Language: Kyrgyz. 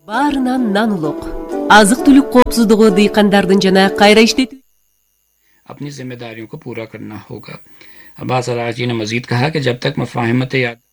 Баарынан нан улук. Азык-түлүк коопсуздугу дыйкандардын жана кайра иштетүү अपनी जिम्मेदारियों को पूरा करना होगा। अब्बास अरागची ने मजीद कहा कि जब तक मफाहिमत